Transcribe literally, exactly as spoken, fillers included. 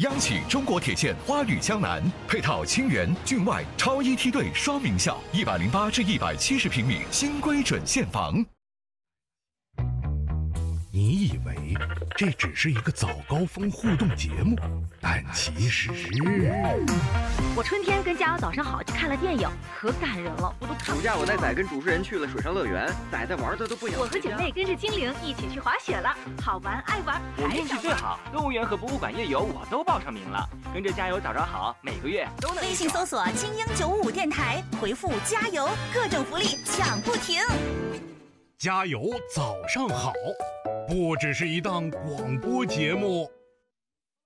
央企中国铁线花旅江南，配套清源、郡外超一梯队双名校，一百零八至一百七十平米新规准现房。 你以为这只是一个早高峰互动节目，但其实…… 我春天跟家友早上好去看了电影，可感人了，我都看。 暑假我带仔跟主持人去了水上乐园，仔仔玩的都不想。 我和姐妹跟着精灵一起去滑雪了，好玩爱玩。 我运气最好，动物园和博物馆夜游我都报上名了。跟着加油早早好，每个月都能。 微信搜索“精英九五五电台”，回复“加油”，各种福利抢不停。 加油，早上好，不只是一档广播节目。